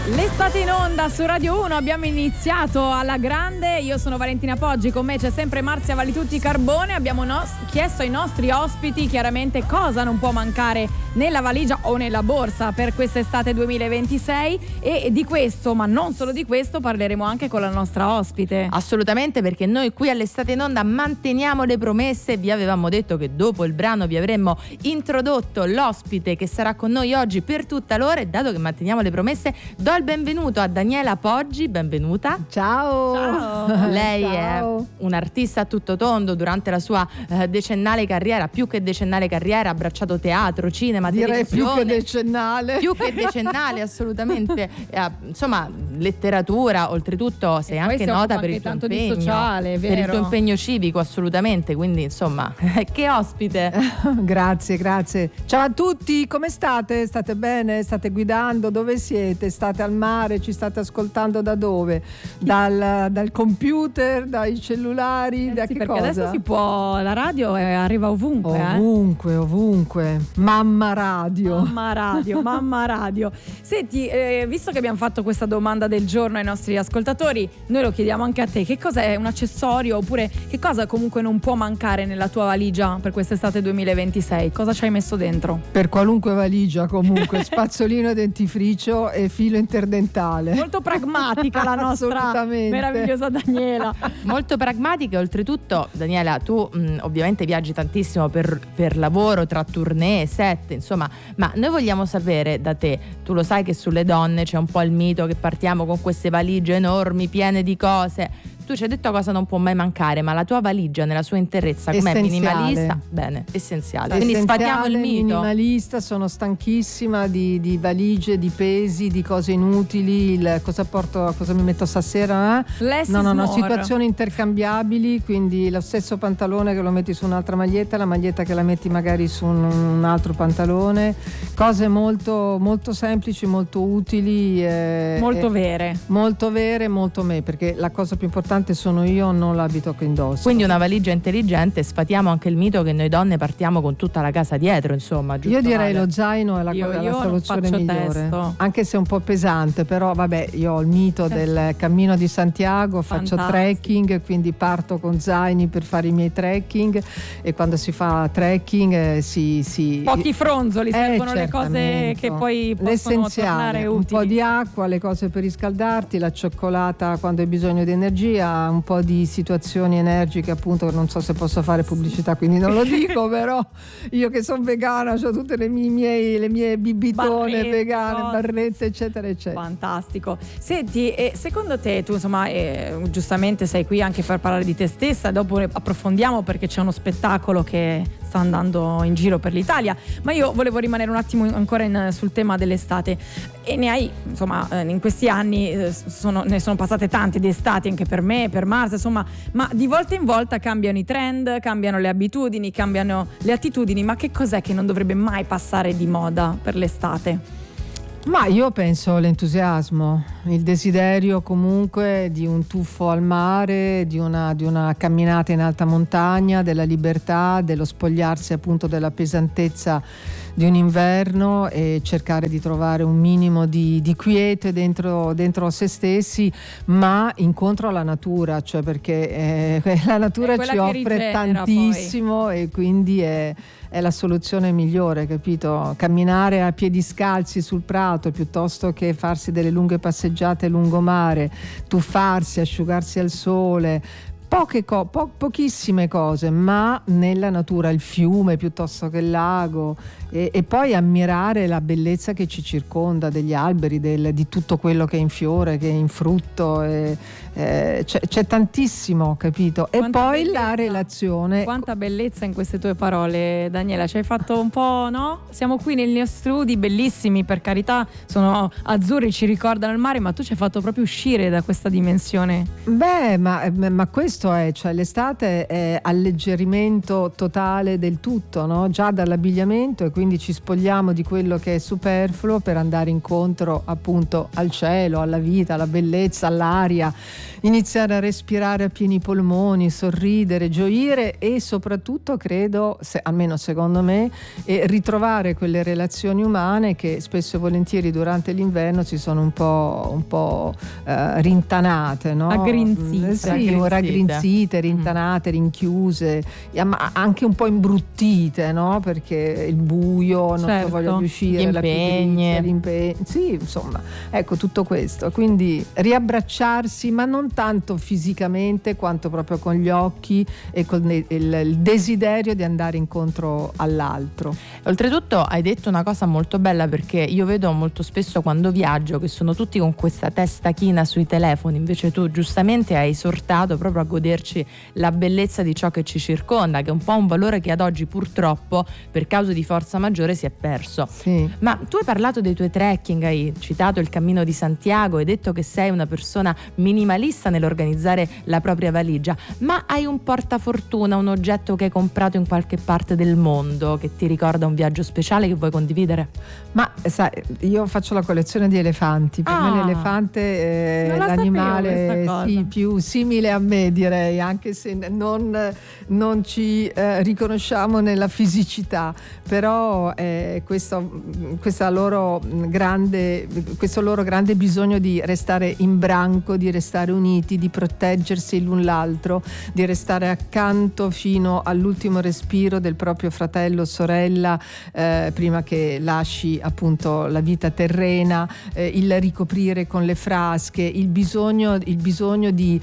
L'estate in onda su Radio 1, abbiamo iniziato alla grande. Io sono Valentina Poggi, con me c'è sempre Marzia Valitutti Carbone. Abbiamo chiesto ai nostri ospiti chiaramente cosa non può mancare nella valigia o nella borsa per quest'estate 2026, e di questo, ma non solo di questo, parleremo anche con la nostra ospite. Assolutamente, perché noi qui all'Estate in onda manteniamo le promesse. Vi avevamo detto che dopo il brano vi avremmo introdotto l'ospite che sarà con noi oggi per tutta l'ora, e dato che manteniamo le promesse, do il benvenuto a Daniela Poggi. Benvenuta. Ciao. Ciao. Lei Ciao. è un'artista a tutto tondo. Durante la sua decennale carriera, più che decennale carriera, ha abbracciato teatro, cinema, Direi televisione. più che decennale. Più che decennale, assolutamente. Insomma, letteratura. Oltretutto sei Poi anche si nota occupa per anche il tuo tanto impegno, di sociale, per il vero? tuo impegno civico, assolutamente. Quindi insomma, che ospite. Grazie. Ciao a tutti, come state? State bene? State guidando? Dove siete? State al mare? Ci state ascoltando da dove? Dal computer, dai cellulari, da Sì, che perché cosa? adesso si può, la radio arriva ovunque. Ovunque. Mamma radio. Mamma radio. Senti, visto che abbiamo fatto questa domanda del giorno ai nostri ascoltatori, noi lo chiediamo anche a te: che cosa è un accessorio, oppure che cosa comunque non può mancare nella tua valigia per quest'estate 2026? Cosa ci hai messo dentro? Per qualunque valigia comunque, spazzolino e dentifricio e filo interdentale. Molto pragmatica la nostra Assolutamente. meravigliosa Daniela. Molto pragmatica. Oltretutto, Daniela, tu ovviamente viaggi tantissimo per lavoro, tra tournée, set, insomma, ma noi vogliamo sapere da te, tu lo sai che sulle donne c'è un po' il mito che partiamo con queste valigie enormi piene di cose. Tu ci hai detto cosa non può mai mancare, ma la tua valigia nella sua interezza com'è? Essenziale. Minimalista? Bene, essenziale. Quindi sfatiamo il mito. Minimalista, sono stanchissima di valigie, di pesi, di cose inutili. Cosa mi metto stasera? Less is No, more. situazioni intercambiabili, quindi lo stesso pantalone che lo metti su un'altra maglietta, la maglietta che la metti magari su un altro pantalone. Cose molto, molto semplici, molto utili. Molto vere. Molto vere, molto me, perché la cosa più importante sono io, non l'abito che indosso. Quindi una valigia intelligente. Sfatiamo anche il mito che noi donne partiamo con tutta la casa dietro, insomma, giusto? Io direi Vale? lo zaino è la Io soluzione non faccio migliore. testo. Anche se è un po' pesante, però vabbè, io ho il mito del Cammino di Santiago, faccio Fantastico. trekking, quindi parto con zaini per fare i miei trekking, e quando si fa trekking Pochi fronzoli, servono le cose certamente. che poi possono L'essenziale, tornare un utili. po' di acqua, le cose per riscaldarti, la cioccolata quando hai bisogno di energia, un po' di situazioni energiche, appunto, non so se posso fare pubblicità, quindi non lo dico, però io che sono vegana ho tutte le mie bibitone Barrette, vegane, cose. barrette, eccetera eccetera. Fantastico. Senti, secondo te, tu insomma giustamente sei qui anche per parlare di te stessa, dopo approfondiamo perché c'è uno spettacolo che sta andando in giro per l'Italia, ma io volevo rimanere un attimo ancora sul tema dell'estate, e ne hai, insomma, in questi anni ne sono passate tante di estati anche per me, per Marzia, insomma, ma di volta in volta cambiano i trend, cambiano le abitudini, cambiano le attitudini, ma che cos'è che non dovrebbe mai passare di moda per l'estate? Ma io penso l'entusiasmo, il desiderio comunque di un tuffo al mare, di una camminata in alta montagna, della libertà, dello spogliarsi appunto della pesantezza di un inverno e cercare di trovare un minimo di quiete dentro se stessi, ma incontro alla natura, cioè perché la natura ci offre tantissimo poi. E quindi è la soluzione migliore, capito? Camminare a piedi scalzi sul prato piuttosto che farsi delle lunghe passeggiate lungomare, tuffarsi, asciugarsi al sole. Pochissime cose, ma nella natura, il fiume piuttosto che il lago, e poi ammirare la bellezza che ci circonda, degli alberi, di tutto quello che è in fiore, che è in frutto, c'è tantissimo, capito? E poi bellezza. La relazione. Quanta bellezza in queste tue parole, Daniela, ci hai fatto un po', no? Siamo qui nei nostri studi, bellissimi, per carità, sono azzurri, ci ricordano il mare, ma tu ci hai fatto proprio uscire da questa dimensione. Beh, ma questo questo è, cioè l'estate è alleggerimento totale del tutto, no? Già dall'abbigliamento, e quindi ci spogliamo di quello che è superfluo per andare incontro appunto al cielo, alla vita, alla bellezza, all'aria, iniziare a respirare a pieni polmoni, sorridere, gioire e soprattutto credo, almeno secondo me, ritrovare quelle relazioni umane che spesso e volentieri durante l'inverno si sono un po' rintanate, no? Raggrinzite, rintanate, rinchiuse, ma anche un po' imbruttite, no? Perché il buio, non so, voglia di uscire, gli impegni. Sì, insomma, ecco tutto questo. Quindi riabbracciarsi, ma non tanto fisicamente quanto proprio con gli occhi e con il desiderio di andare incontro all'altro. Oltretutto hai detto una cosa molto bella, perché io vedo molto spesso quando viaggio che sono tutti con questa testa china sui telefoni, invece tu giustamente hai esortato proprio a goderci la bellezza di ciò che ci circonda, che è un po' un valore che ad oggi purtroppo per causa di forza maggiore si è perso. Sì. Ma tu hai parlato dei tuoi trekking, hai citato il Cammino di Santiago, hai detto che sei una persona minimalista nell'organizzare la propria valigia, ma hai un portafortuna, un oggetto che hai comprato in qualche parte del mondo che ti ricorda un viaggio speciale che vuoi condividere? Ma sai, io faccio la collezione di elefanti, per me l'elefante è l'animale più simile a me, direi, anche se non ci riconosciamo nella fisicità, però questo loro grande bisogno di restare in branco, di restare uniti, di proteggersi l'un l'altro, di restare accanto fino all'ultimo respiro del proprio fratello o sorella, prima che lasci appunto la vita terrena, il ricoprire con le frasche, il bisogno di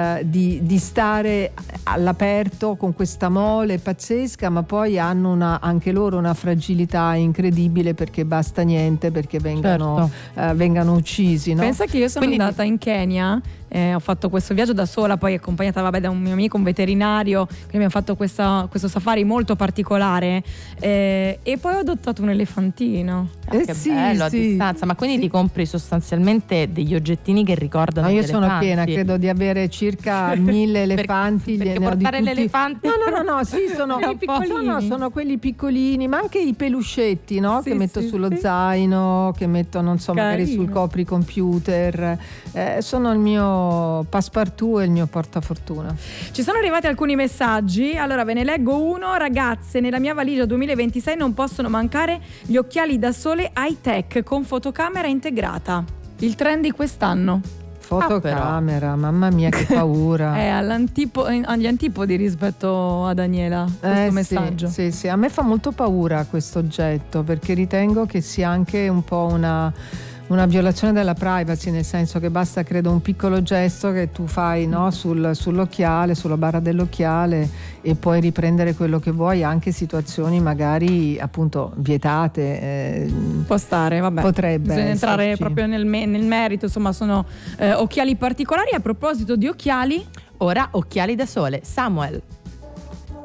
stare all'aperto con questa mole pazzesca, ma poi hanno anche loro una fragilità incredibile, perché basta niente perché vengano uccisi, no? Pensa che io sono andata in Kenya, ho fatto questo viaggio da sola, poi accompagnata da un mio amico, un veterinario, quindi abbiamo fatto questo safari molto particolare, e poi ho adottato un elefantino. Che bello, a distanza. Ma quindi ti compri sostanzialmente degli oggettini che ricordano gli elefanti? Io sono piena, credo di avere circa 1000 elefanti. Perché portare l'elefante? No, sì, sono quelli piccolini, ma anche i peluschetti, no? Che metto sullo zaino, che metto, non so, magari sul copricomputer. Sono il mio passepartout e il mio portafortuna. Ci sono arrivati alcuni messaggi, allora ve ne leggo uno. Ragazze, nella mia valigia 2026 non possono mancare gli occhiali da sole high-tech con fotocamera integrata. Il trend di quest'anno. Fotocamera, mamma mia che paura. È agli antipodi rispetto a Daniela questo messaggio. Sì, a me fa molto paura questo oggetto, perché ritengo che sia anche un po' una violazione della privacy, nel senso che basta, credo, un piccolo gesto che tu fai, no, sull'occhiale, sulla barra dell'occhiale, e puoi riprendere quello che vuoi, anche situazioni magari appunto vietate. Può stare, vabbè. Potrebbe bisogna entrare esserci. proprio nel merito, insomma sono occhiali particolari. A proposito di occhiali, ora occhiali da sole, Samuel.